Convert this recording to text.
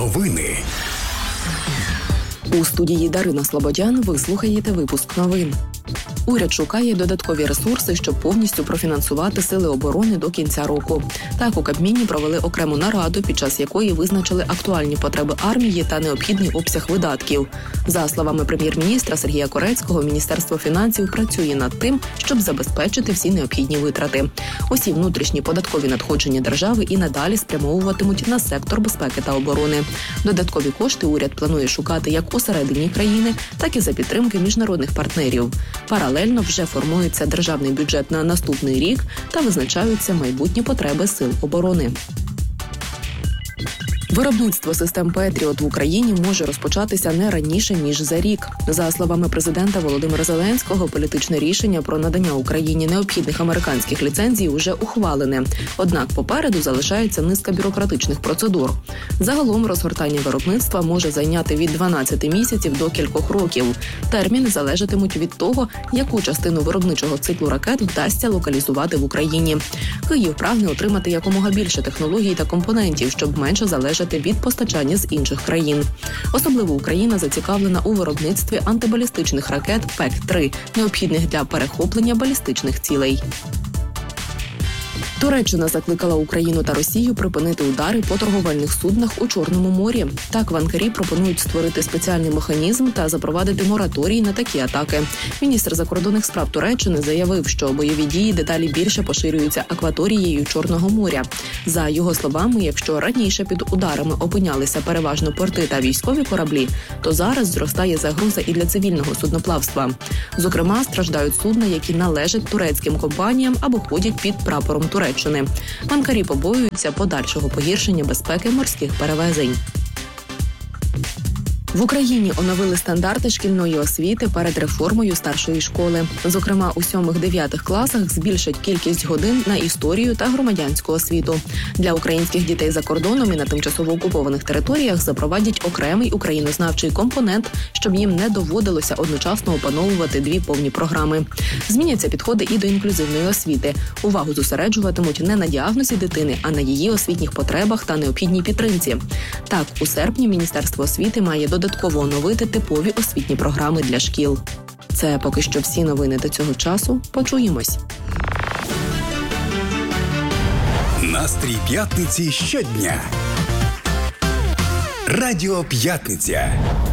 Новини. У студії Дарина Слободян ви слухаєте випуск новин. Уряд шукає додаткові ресурси, щоб повністю профінансувати сили оборони до кінця року. Так, у Кабміні провели окрему нараду, під час якої визначили актуальні потреби армії та необхідний обсяг видатків. За словами прем'єр-міністра Сергія Корецького, Міністерство фінансів працює над тим, щоб забезпечити всі необхідні витрати. Усі внутрішні податкові надходження держави і надалі спрямовуватимуть на сектор безпеки та оборони. Додаткові кошти уряд планує шукати як усередині країни, так і за підтримки міжнародних партнерів. Паралельно вже формується державний бюджет на наступний рік та визначаються майбутні потреби сил оборони. Виробництво систем «Петріот» в Україні може розпочатися не раніше, ніж за рік. За словами президента Володимира Зеленського, політичне рішення про надання Україні необхідних американських ліцензій уже ухвалене. Однак попереду залишається низка бюрократичних процедур. Загалом розгортання виробництва може зайняти від 12 місяців до кількох років. Терміни залежатимуть від того, яку частину виробничого циклу ракет вдасться локалізувати в Україні. Київ прагне отримати якомога більше технологій та компонентів, щоб менше залежати від постачання з інших країн. Особливо Україна зацікавлена у виробництві антибалістичних ракет ПЕК-3, необхідних для перехоплення балістичних цілей. Туреччина закликала Україну та Росію припинити удари по торговельних суднах у Чорному морі. Так, в Анкарі пропонують створити спеціальний механізм та запровадити мораторій на такі атаки. Міністр закордонних справ Туреччини заявив, що бойові дії дедалі більше поширюються акваторією Чорного моря. За його словами, якщо раніше під ударами опинялися переважно порти та військові кораблі, то зараз зростає загроза і для цивільного судноплавства. Зокрема, страждають судна, які належать турецьким компаніям або ходять під прапором Туреччини. В Анкарі побоюються подальшого погіршення безпеки морських перевезень. В Україні оновили стандарти шкільної освіти перед реформою старшої школи. Зокрема, у 7-9 класах збільшать кількість годин на історію та громадянську освіту. Для українських дітей за кордоном і на тимчасово окупованих територіях запровадять окремий українознавчий компонент, щоб їм не доводилося одночасно опановувати дві повні програми. Зміняться підходи і до інклюзивної освіти. Увагу зосереджуватимуть не на діагнозі дитини, а на її освітніх потребах та необхідній підтримці. Так, у серпні Міністерство освіти має додатково оновити типові освітні програми для шкіл. Це поки що всі новини до цього часу. Почуємось. Настрій п'ятниці щодня. Радіо П'ятниця.